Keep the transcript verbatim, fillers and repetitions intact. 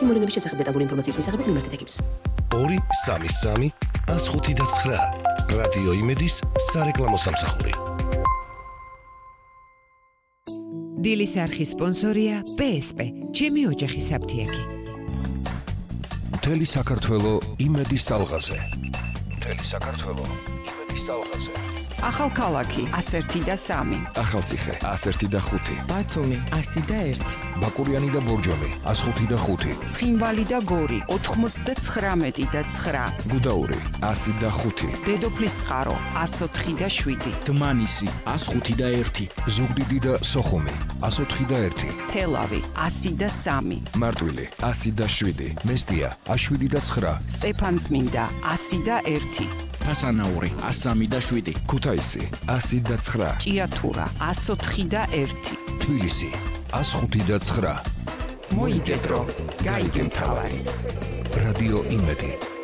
გრძელი მოვლენების შესახებ დეტალური ინფორმაციის მისაღებად მიმართეთ ექიმს. ორი სამი სამი ას ხუთი და ცხრა რადიო იმედის სარეკლამო სამსახური. დილის არხის სპონსორია პე ეს პე, ჩემი ოჯახის აფთიაქი. მთელი საქართველო იმედის ტალღაზე. მთელი საქართველო იმედის ტალღაზე. ახალქალაქი ას ერთი და სამი. ახალციხე ას ერთი და ხუთი. ბათუმი ასი და ერთი. ბაკურიანი და ბორჯომი ას ხუთი და ხუთი. ცხინვალი და გორი ოთხმოცდაცხრამეტი და ცხრა. გუდაური ასი და ხუთი. დედოფლის წყარო ას ოთხი და შვიდი. დმანისი ას ხუთი და ერთი. ზუგდიდი და სოხუმი ას ოთხი და ერთი. თელავი ასი და სამი. მარტვილი ასი და შვიდი. მესტია ას შვიდი და ცხრა. სტეფანწმინდა ასი და ერთი. ფასანაური ას სამი და შვიდი. ქუთაისი ასი და ცხრა. ჭიათურა ას ოთხი და ერთი. თბილისი ას ხუთი და ცხრა. მოიგედრო გაიგე მთავარი. რადიო იმედი